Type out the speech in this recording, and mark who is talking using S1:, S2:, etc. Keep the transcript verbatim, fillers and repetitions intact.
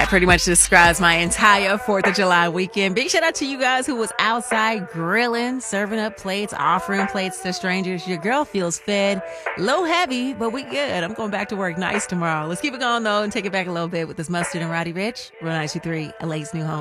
S1: That pretty much describes my entire fourth of July weekend. Big shout out to you guys who was outside grilling, serving up plates, offering plates to strangers. Your girl feels fed. Low heavy, but we good. I'm going back to work nice tomorrow. Let's keep it going, though, and take it back a little bit with this Mustard and Roddy Ricch. Real ninety-two point three, L A's new home.